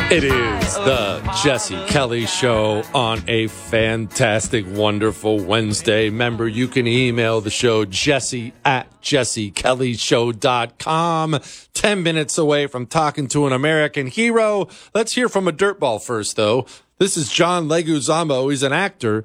It is the Jesse Kelly Show on a fantastic, wonderful Wednesday. Remember, you can email the show, jesse@jessekellyshow.com. 10 minutes away from talking to an American hero. Let's hear from a dirtball first, though. This is John Leguizamo. He's an actor,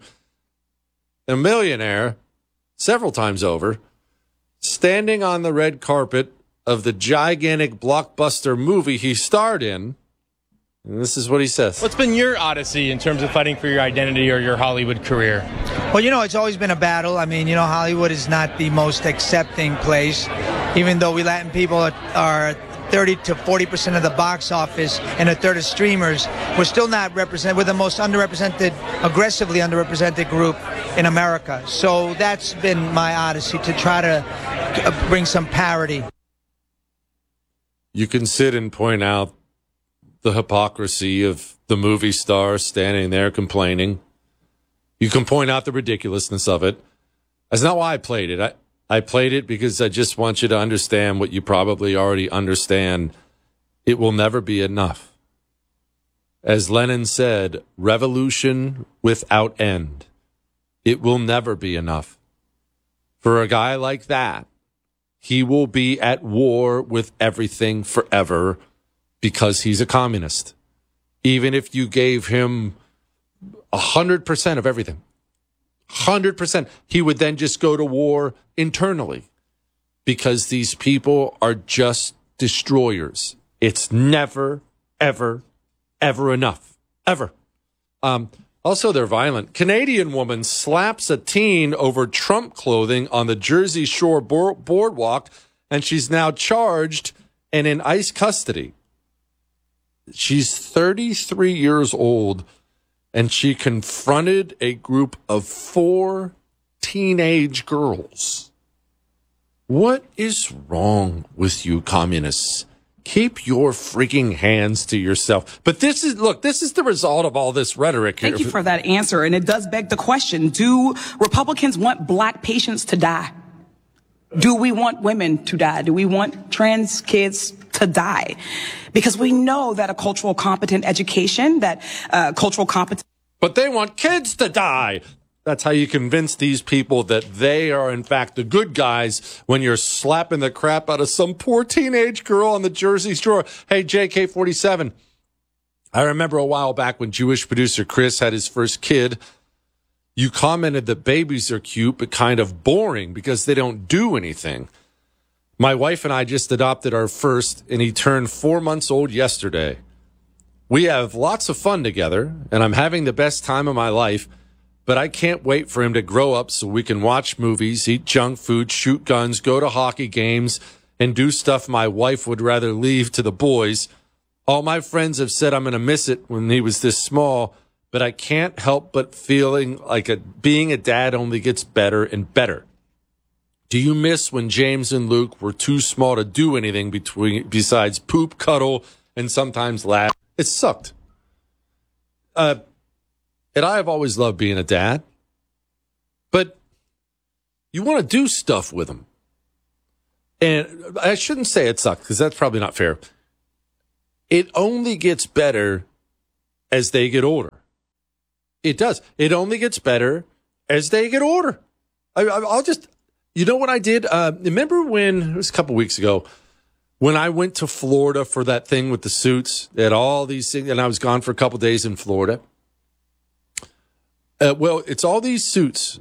a millionaire, several times over, standing on the red carpet of the gigantic blockbuster movie he starred in. And this is what he says. What's been your odyssey in terms of fighting for your identity or your Hollywood career? Well, it's always been a battle. I mean, Hollywood is not the most accepting place. Even though we Latin people are 30 to 40% of the box office and a third of streamers, we're still not represented. We're the most aggressively underrepresented group in America. So that's been my odyssey, to try to bring some parity. You can sit and point out the hypocrisy of the movie star standing there complaining. You can point out the ridiculousness of it. That's not why I played it. I played it because I just want you to understand what you probably already understand. It will never be enough. As Lenin said, revolution without end. It will never be enough. For a guy like that, he will be at war with everything forever, because he's a communist. Even if you gave him 100% of everything, 100%, he would then just go to war internally, because these people are just destroyers. It's never, ever, ever enough. Ever. Also, they're violent. Canadian woman slaps a teen over Trump clothing on the Jersey Shore boardwalk, and she's now charged and in ICE custody. She's 33 years old, and she confronted a group of 4 teenage girls. What is wrong with you, communists? Keep your freaking hands to yourself. But this is the result of all this rhetoric here. Thank you for that answer. And it does beg the question, do Republicans want black patients to die? Do we want women to die? Do we want trans kids to die? Because we know that a cultural competent education, But they want kids to die. That's how you convince these people that they are, in fact, the good guys when you're slapping the crap out of some poor teenage girl on the Jersey Shore. Hey, JK47, I remember a while back when Jewish producer Chris had his first kid, you commented that babies are cute but kind of boring because they don't do anything. My wife and I just adopted our first, and he turned 4 months old yesterday. We have lots of fun together, and I'm having the best time of my life, but I can't wait for him to grow up so we can watch movies, eat junk food, shoot guns, go to hockey games, and do stuff my wife would rather leave to the boys. All my friends have said I'm going to miss it when he was this small, but I can't help but feeling like being a dad only gets better and better. Do you miss when James and Luke were too small to do anything besides poop, cuddle, and sometimes laugh? It sucked. And I have always loved being a dad, but you want to do stuff with them. And I shouldn't say it sucked, because that's probably not fair. It only gets better as they get older. It does. It only gets better as they get older. I'll just, you know what I did? Remember when, it was a couple weeks ago, when I went to Florida for that thing with the suits, they had all these things, and I was gone for a couple days in Florida. Well, it's all these suits,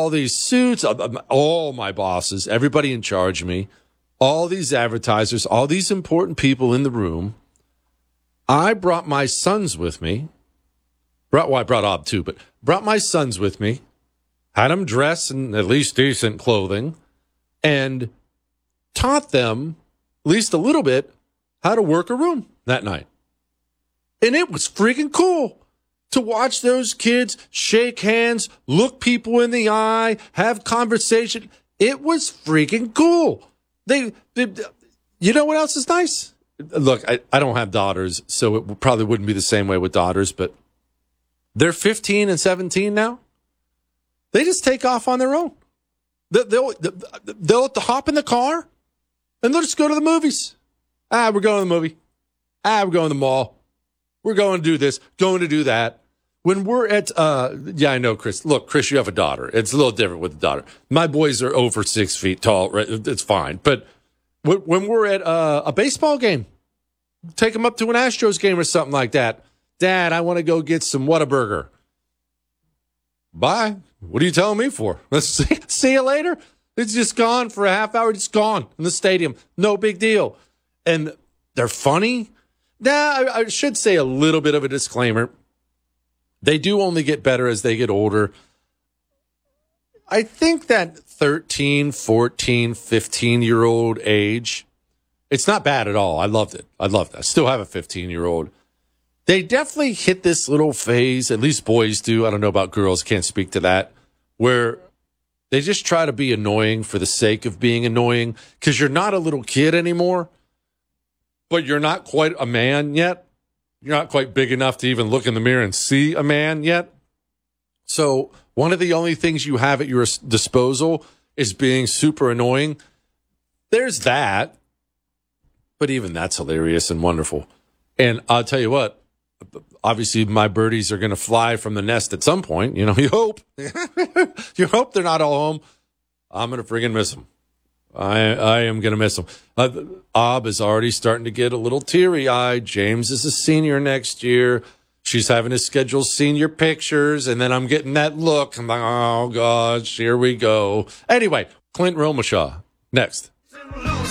all my bosses, everybody in charge of me, all these advertisers, all these important people in the room. I brought my sons with me. I brought Ob too, but brought my sons with me, had them dress in at least decent clothing, and taught them, at least a little bit, how to work a room that night. And it was freaking cool to watch those kids shake hands, look people in the eye, have conversation. It was freaking cool. They you know what else is nice? Look, I don't have daughters, so it probably wouldn't be the same way with daughters, but they're 15 and 17 now. They just take off on their own. They'll hop in the car and they'll just go to the movies. We're going to the movie. We're going to the mall. We're going to do this, going to do that. When we're at, I know, Chris. Look, Chris, you have a daughter. It's a little different with the daughter. My boys are over 6 feet tall. Right? It's fine. But when we're at a baseball game, take them up to an Astros game or something like that. Dad, I want to go get some Whataburger. Bye. What are you telling me for? Let's see you later. It's just gone for a half hour. Just gone in the stadium. No big deal. And they're funny. I should say a little bit of a disclaimer. They do only get better as they get older. I think that 13, 14, 15-year-old age, it's not bad at all. I loved it. I still have a 15-year-old. They definitely hit this little phase, at least boys do. I don't know about girls, can't speak to that, where they just try to be annoying for the sake of being annoying because you're not a little kid anymore, but you're not quite a man yet. You're not quite big enough to even look in the mirror and see a man yet. So one of the only things you have at your disposal is being super annoying. There's that. But even that's hilarious and wonderful. And I'll tell you what, obviously my birdies are going to fly from the nest at some point. You know, you hope. You hope they're not all home. I'm going to friggin' miss them. I am going to miss them. Ob is already starting to get a little teary-eyed. James is a senior next year. She's having to schedule senior pictures, and then I'm getting that look. I'm like, oh, gosh, here we go. Anyway, Clint Romashaw, next.